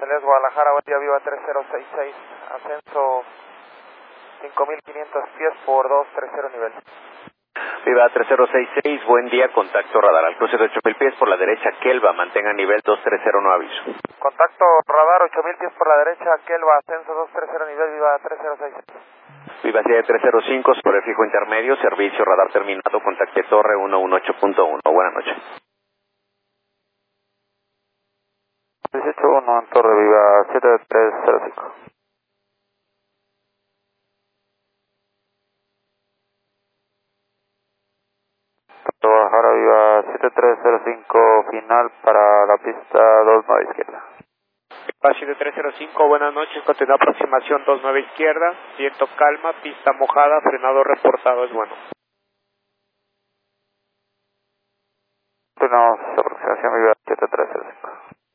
Celeste Guadalajara, buen día, Viva 3066, ascenso 5500 pies por 230 nivel. Viva 3066, buen día, contacto radar al cruce de 8000 pies por la derecha, Kelva, mantenga nivel 230, no aviso. Contacto radar 8000 pies por la derecha, Kelva, ascenso 230 nivel, Viva 3066. Viva 7305, sobre fijo intermedio, servicio radar terminado, contacte torre 118.1, buenas noches. 181 en torre, Viva 7305. Guadalajara, Viva 7305, final para la pista 29 izquierda. Viva 7305, buenas noches, continúa aproximación 29 izquierda, viento calma, pista mojada, frenado reportado, es bueno. Tenemos aproximación, Viva 7305.